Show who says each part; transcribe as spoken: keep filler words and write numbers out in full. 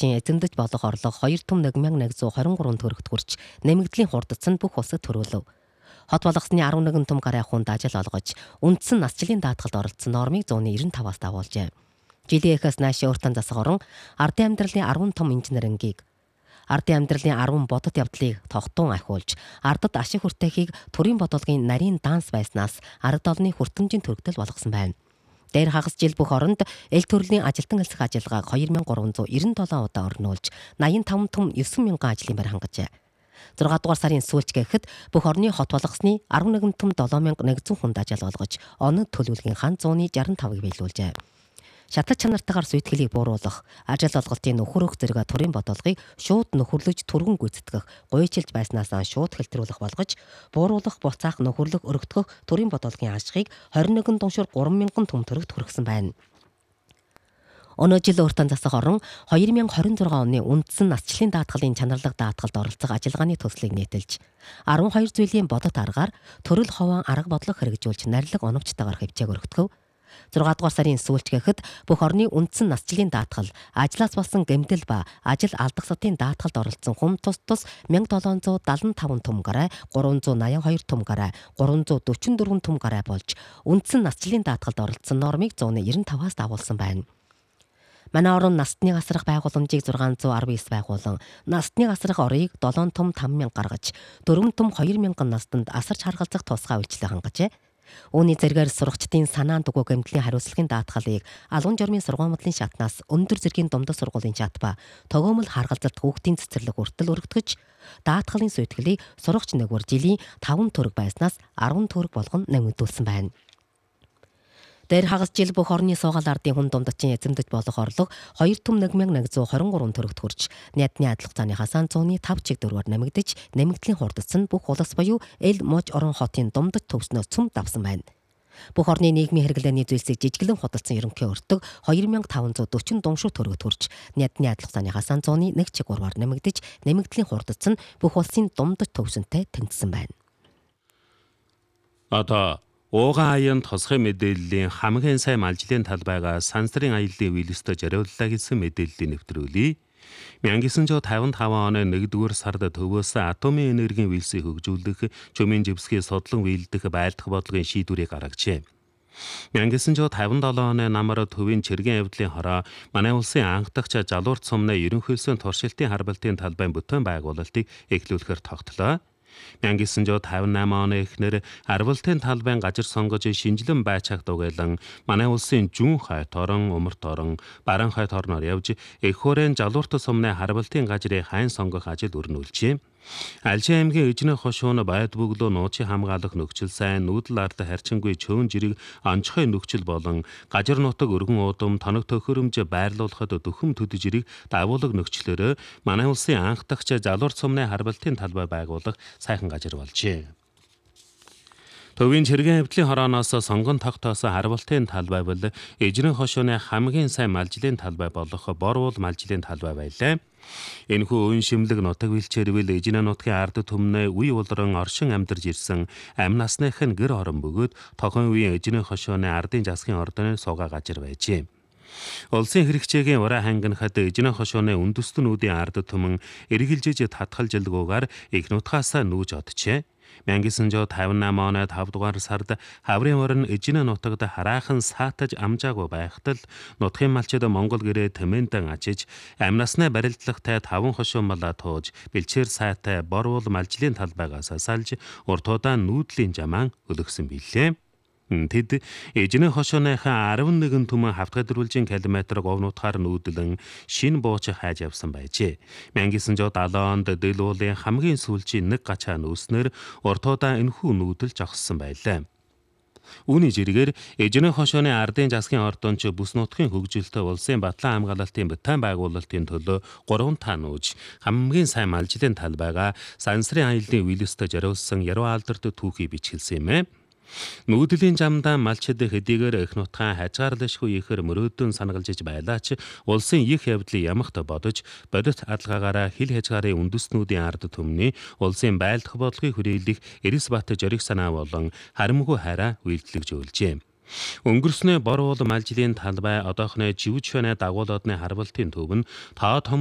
Speaker 1: томдогчийн эзэмдэж болох орлого хоёр том нэг мянга нэг зуун хорин гурван төгрөгт хүрч нэмэгдлийн хурдц нь бүх улсад төрүүлв. Хот болгосны арван нэгэн том гараа хүнд ажил олгож, үндсэн насжилын даатгалд оролцсон нормыг зууны девяносто таваас дагуулжээ. Жилийн эхээс наашаа уртан засаг орон ардын амьдралын арван том инженерингийг, ардын амьдралын арван бодит явдлыг тогтун ахиулж, ардад ашиг хүртэхийг төрийн бодлогын нарийн данс байснаас ард олны хүртэмжийн төрөгдөл болгосон байна. Дээр хагас жил бүх оронд эл төрлийн ажилтан элсэх ажиллагааг хоёр мянган гурван зуун девяносто долоо удаа орнуулж, наян таван том девять мянган ажлын байр хангажээ. зургаан дугаар сарын сүүлч гэхэд бүх орны хот болгосны арван нэгэн том долоо мянга нэгдсэн хүнд ажил олгож, онод төлөвлөгийн хан зууны шестдесят тавыг биелүүлжээ. Шатаж чанартайгаар сүйтгэлийг бууруулах, ажил олголтын нөхөр өх зэрэг төрийн бодлогыг шууд нөхөрлөж түргэн гүйцэтгэх, гуйчилж байснаасаа шууд хэлтрүүлэх болгож, бууруулах, буцаах, нөхөрлөх, өргөдгөх төрийн бодлогын ашигыг хорин нэгэн дуншуур гурван мянган том төгрөгт хүргэсэн байна. Өнөө жил уртан засах орон хоёр мянга хорин зургаан оны үндсэн насжилын даатгалын чанарлаг даатгалд оролцох ажиллагааны төслийг нийтэлж, арван хоёр зүйлийн бодит аргаар төрөл ховон арга бодлого хэрэгжүүлж нарилга оновчтойгоор хэмжээг өргөдгөв. зургаан дугаар сарын сүүлч гэхэд бүх орны үндсэн насжилын даатгал, ажлаас болсон гэмтэл ба ажил алдагсатын даатгалд оролцсон хүм тус тус мянга долоон зуун даатгалын таван том гараа, гурван зуун наяан хоёр том гараа, гурван зуун дөрвөн дөрвөн том гараа болж, үндсэн насжилын даатгалд оролцсон нормыг зууны девяносто таваас дагуулсан байна. Манай орон настны гасрах байгууламжийг зургаан зуун арван девять байгуулан, настны гасрах орыг долоон том таван мянга гаргаж, дөрвөн том хоёр мянган настанд асарч харгалзах тусгай үйлчлэг хангажээ. Үүний зэргээр сурагчдын санаан дугуй гэмтлийн хариуцлагын даатгалыг алган журмын сургуулийн шатнаас өндөр зэргийн дундад сургуулийн шат ба тогоомол харгалзалт хүүхдийн цэцэрлэг хүртэл өргөдгөж, даатгалын сүйтгэлийг сурагч нэгвэр жилийн таван төгрөг байснаас арван төгрөг болгон нэмэгдүүлсэн байна. Дээр хагас жил бүх орны суугаал ардын хүн дундачийн эзэмдэж болох орлого хоёр том нэг мянга нэг зуун хорин гурван төгрөгт хүрч, найдны адилхан цааны зууны тав чиг дөрвөөр нэмэгдэж, нэмэгдлийн хурдц нь бүх улс буюу эл мож орон хотын дундаж төвснөөс цөм давсан байна. Бүх орны нийгмийн хэрэглээний зүйлсийг жижиглэн худалдсан ерөнхий өртөг хоёр мянга таван зуун дөрвөн дуншуур төгрөгт хүрч, найдны адилхан цааны зууны нэг чиг гурваар нэмэгдэж, нэмэгдлийн хурдц нь бүх улсын дундаж төвсөнтэй тэнцсэн байна.
Speaker 2: Одоо ууган аян тосгын мэдээллийн хамгийн сайн малжлын талбайгаа сансрын аяллаа үйлстэй зориуллаа гэсэн мэдээллийг нэвтрүүлье. 천구 백오십오 оны нэгдүгээр сард төвөөс атомын энергийн үйлсийг хөгжүүлэх, чөмийн живсгийн судлан биелдэх байлдах бодлогын шийдвэрийг гаргажээ. 천구 백오십칠 оны намар төвийн чиргийн явдлын хороо манай улсын анхдагч жалуурт сумны ерөнхийлсөн туршилтын харбалтын талбайн бүтээн байгуулалтыг эхлүүлэхээр тогтлоо. 천구 백오십팔 оны эхнэр арвалтын талбайн газар сонгож шинжилэн байцаах дугайлан манай улсын зүүн хойд орон, умарт орон, баруун хойд орноор явж эх хуурайн жалуурт сумны харвалтын газрыг хайн сонгох ажил өрнүүлжээ. Алжир аймгийн Эжнэх хошууны байд бөглөө нууцын хамгаалах нөхцөл сайн, нүүдэл ард харьцангуй чөөн жирэг онцгой нөхцөл болон газар нутаг өргөн уудам тоног төхөөрөмж байрлуулахад дөхөм төд жирэг давуулаг нөхцлөөр манай улсын анх дахь жалуурт сумны харвалтын талбай байгуулах сайхан газар болжээ. Төвийн чиргийн хэвтлийн хорооноос сонгон тогтоосон харвалтын талбай бол Эжнэх хошууны хамгийн сайн малжлын талбай болох Борвол малжлын талбай байлаа. Энэхүү үн шимлэг нутаг бэлчээрвэл Эжнэ нутгийн ард түмнээ үе улран оршин амьдарж ирсэн амь насных нь гэр орон бөгөөд тохон үеийн Эжнэх хошууны ардын засгийн ордны суугаа газар байжээ. Улсын хэрэгчээгийн ураа хангинахад Эжнэх хошууны үндэстнүүдийн ард түмэн эргэлжиж татгалжилгуугаар их нутгаас нүүж оджээ. 천구 백오십팔 оны тав дугаар сард хаврын орон Эжнэ нутагт хараахан саатаж амжаагүй байхад л нутгийн малчид Монгол гэрээ тэмээндэн ачиж амь насны барилдлагатай таван хошуун мала тууж бэлчээр сайтай Борвол малжлын талбайгаас салж уртуудаа нүүдлийн жамаан өлгсөн билээ. Тэд Эжнэх хошууныхаа арван нэгэн түмэн хавтгай дөрвөлжин километр говнуутгаар нүүдлэн шин бууч хайж явсан байжээ. 천구 백칠십 онд дэл уулын хамгийн сүүлчийн нэг гачаа нүүснээр уртуудаа энэхүү нүүдэл жогссон байлаа. Үүний жиргээр Эжнэх хошууны ардын засгийн ордонч бүс нутгийн хөгжилтэй улсын батлан хамгаалалтын бүтээн байгуулалтын төлөө гурван та нүүж хамгийн сайн малжлын талбайгаа сансрын аяллаа үйлстэй зориулсан яруу алдарт түүхий бичгэлсэн юм ээ. Нүүдлийн жамдаа малчид хэдийгээр их нутгаа хажгаарлашгүй ихэр мөрөөдөн санагалжиж байлаач улсын их явдлыг ямагт бодож бодит адалгаагаараа хил хязгаарын үндэстнүүдийн ард түмний улсын байлдах бодлогыг хүрээлэх Эрис бат жориг санаа болон харамгүй хайраа үйлдэлжүүлжээ. Өнгөрснөө Борвол малжлын талбай одоохны живж байна дагуулдны харвалтын төв нь тоо том